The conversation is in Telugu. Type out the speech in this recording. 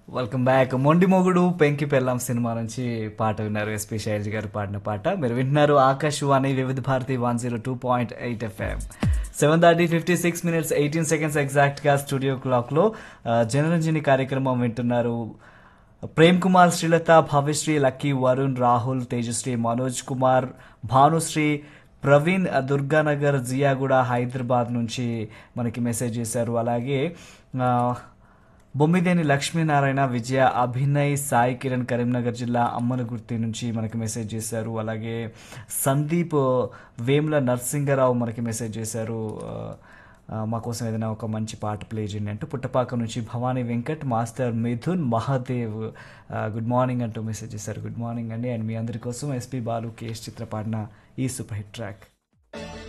Welcome back. మొండి మొగుడు పెంకి పెళ్ళాం సినిమా నుంచి పాట విన్నారు. ఎస్పి శైలజ్ గారు పాడిన పాట మీరు వింటున్నారు. ఆకాశవాణి వివిధ భారతి 102.8 FM. 7:56 18 seconds ఎగ్జాక్ట్గా స్టూడియో క్లాక్లో జనరంజని కార్యక్రమం వింటున్నారు. ప్రేమ్ కుమార్, శ్రీలత, భవ్యశ్రీ, లక్కీ, వరుణ్, రాహుల్, తేజశ్రీ, మనోజ్ కుమార్, భానుశ్రీ, ప్రవీణ్, దుర్గానగర్, జియాగూడ, హైదరాబాద్ నుంచి మనకి మెసేజ్ చేశారు. అలాగే ఆ, బొమ్మిదేని లక్ష్మీనారాయణ, విజయ, అభినయ్, సాయి కిరణ్, కరీంనగర్ జిల్లా అమ్మనగుర్తి నుంచి మనకి మెసేజ్ చేశారు. అలాగే సందీప్, వేముల నరసింగరావు మనకి మెసేజ్ చేశారు. మా కోసం ఏదైనా ఒక మంచి పాట ప్లే చేయండి అంటూ. పుట్టపాక నుంచి Bhavani Venkat, master Mithun, Mahadev good morning అంటూ మెసేజ్ చేశారు. గుడ్ మార్నింగ్ అండి. అండ్ మీ అందరి కోసం ఎస్పి బాలు, కేఎస్ చిత్ర పాడిన ఈ సూపర్ హిట్ ట్రాక్.